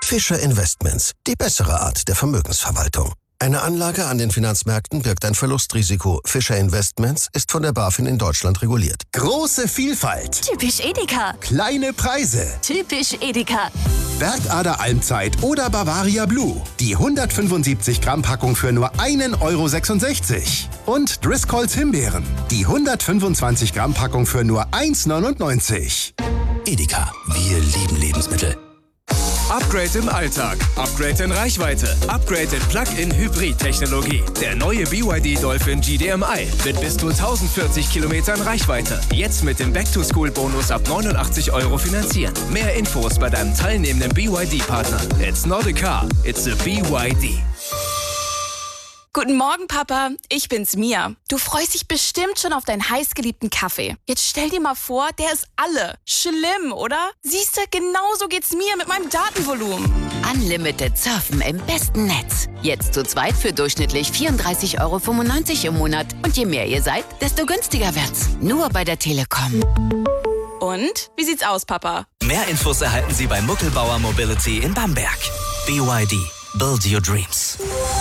Fischer Investments, die bessere Art der Vermögensverwaltung. Eine Anlage an den Finanzmärkten birgt ein Verlustrisiko. Fischer Investments ist von der BaFin in Deutschland reguliert. Große Vielfalt. Typisch Edeka. Kleine Preise. Typisch Edeka. Werkader Almzeit oder Bavaria Blue. Die 175 Gramm Packung für nur 1,66 €. Und Driscolls Himbeeren. Die 125 Gramm Packung für nur 1,99 €. Edeka, wir lieben Lebensmittel. Upgrade im Alltag, Upgrade in Reichweite, Upgrade in Plug-in-Hybrid-Technologie. Der neue BYD Dolphin GDMI mit bis zu 1040 Kilometern Reichweite. Jetzt mit dem Back-to-School-Bonus ab 89 € finanzieren. Mehr Infos bei deinem teilnehmenden BYD-Partner. It's not a car, it's a BYD. Guten Morgen, Papa. Ich bin's, Mia. Du freust dich bestimmt schon auf deinen heißgeliebten Kaffee. Jetzt stell dir mal vor, der ist alle. Schlimm, oder? Siehst du, genauso geht's mir mit meinem Datenvolumen. Unlimited Surfen im besten Netz. Jetzt zu zweit für durchschnittlich 34,95 € im Monat. Und je mehr ihr seid, desto günstiger wird's. Nur bei der Telekom. Und? Wie sieht's aus, Papa? Mehr Infos erhalten Sie bei Muckelbauer Mobility in Bamberg. BYD. Build your dreams.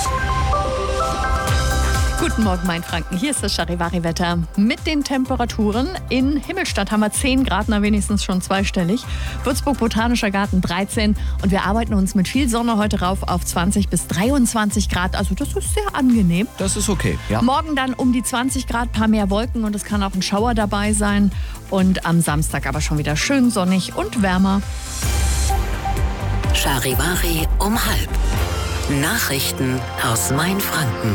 Guten Morgen, Mainfranken. Hier ist das Charivari-Wetter. Mit den Temperaturen in Himmelstadt haben wir 10 Grad, na wenigstens schon zweistellig. Würzburg Botanischer Garten 13 und wir arbeiten uns mit viel Sonne heute rauf auf 20 bis 23 Grad. Also das ist sehr angenehm. Das ist okay, ja. Morgen dann um die 20 Grad, paar mehr Wolken und es kann auch ein Schauer dabei sein. Und am Samstag aber schon wieder schön sonnig und wärmer. Charivari um 12:30. Nachrichten aus Mainfranken.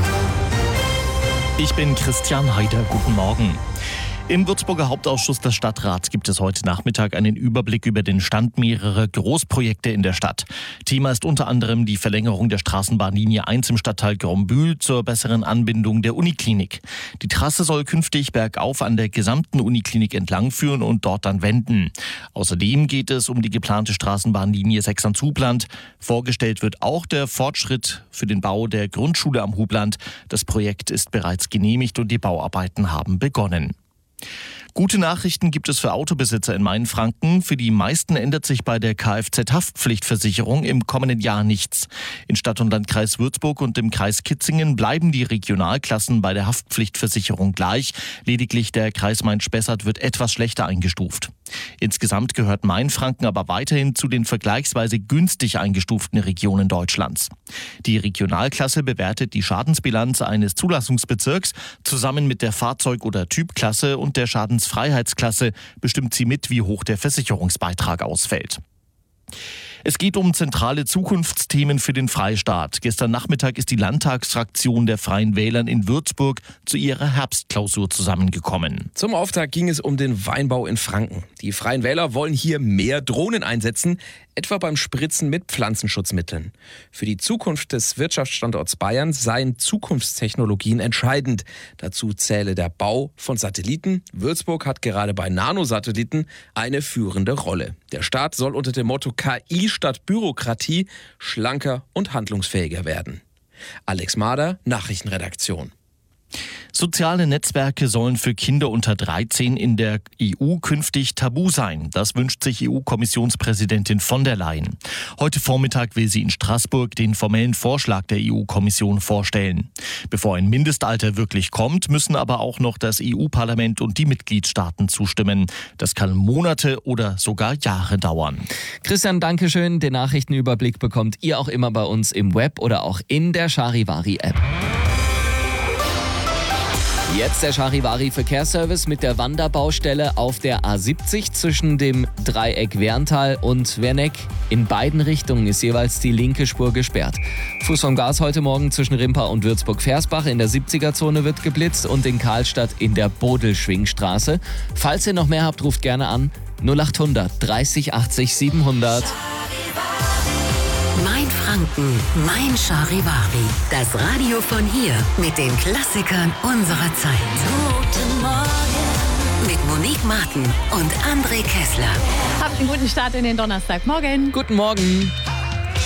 Ich bin Christian Heider, guten Morgen. Im Würzburger Hauptausschuss des Stadtrats gibt es heute Nachmittag einen Überblick über den Stand mehrerer Großprojekte in der Stadt. Thema ist unter anderem die Verlängerung der Straßenbahnlinie 1 im Stadtteil Grombühl zur besseren Anbindung der Uniklinik. Die Trasse soll künftig bergauf an der gesamten Uniklinik entlang führen und dort dann wenden. Außerdem geht es um die geplante Straßenbahnlinie 6 am Hubland. Vorgestellt wird auch der Fortschritt für den Bau der Grundschule am Hubland. Das Projekt ist bereits genehmigt und die Bauarbeiten haben begonnen. Gute Nachrichten gibt es für Autobesitzer in Mainfranken. Für die meisten ändert sich bei der Kfz-Haftpflichtversicherung im kommenden Jahr nichts. In Stadt- und Landkreis Würzburg und im Kreis Kitzingen bleiben die Regionalklassen bei der Haftpflichtversicherung gleich. Lediglich der Kreis Main-Spessart wird etwas schlechter eingestuft. Insgesamt gehört Mainfranken aber weiterhin zu den vergleichsweise günstig eingestuften Regionen Deutschlands. Die Regionalklasse bewertet die Schadensbilanz eines Zulassungsbezirks. Zusammen mit der Fahrzeug- oder Typklasse und der Schadensfreiheitsklasse bestimmt sie mit, wie hoch der Versicherungsbeitrag ausfällt. Es geht um zentrale Zukunftsthemen für den Freistaat. Gestern Nachmittag ist die Landtagsfraktion der Freien Wählern in Würzburg zu ihrer Herbstklausur zusammengekommen. Zum Auftakt ging es um den Weinbau in Franken. Die Freien Wähler wollen hier mehr Drohnen einsetzen, etwa beim Spritzen mit Pflanzenschutzmitteln. Für die Zukunft des Wirtschaftsstandorts Bayern seien Zukunftstechnologien entscheidend. Dazu zähle der Bau von Satelliten. Würzburg hat gerade bei Nanosatelliten eine führende Rolle. Der Staat soll unter dem Motto KI statt Bürokratie schlanker und handlungsfähiger werden. Alex Mader, Nachrichtenredaktion. Soziale Netzwerke sollen für Kinder unter 13 in der EU künftig tabu sein. Das wünscht sich EU-Kommissionspräsidentin von der Leyen. Heute Vormittag will sie in Straßburg den formellen Vorschlag der EU-Kommission vorstellen. Bevor ein Mindestalter wirklich kommt, müssen aber auch noch das EU-Parlament und die Mitgliedstaaten zustimmen. Das kann Monate oder sogar Jahre dauern. Christian, danke schön. Den Nachrichtenüberblick bekommt ihr auch immer bei uns im Web oder auch in der Charivari-App. Jetzt der Charivari-Verkehrsservice mit der Wanderbaustelle auf der A70 zwischen dem Dreieck Werntal und Werneck. In beiden Richtungen ist jeweils die linke Spur gesperrt. Fuß vom Gas heute Morgen zwischen Rimpa und Würzburg-Versbach in der 70er-Zone wird geblitzt und in Karlstadt in der Bodelschwingstraße. Falls ihr noch mehr habt, ruft gerne an 0800 30 80 700. Mainfranken, mein Charivari. Das Radio von hier mit den Klassikern unserer Zeit. Guten Morgen. Mit Monique Martin und André Kessler. Habt einen guten Start in den Donnerstagmorgen. Guten Morgen.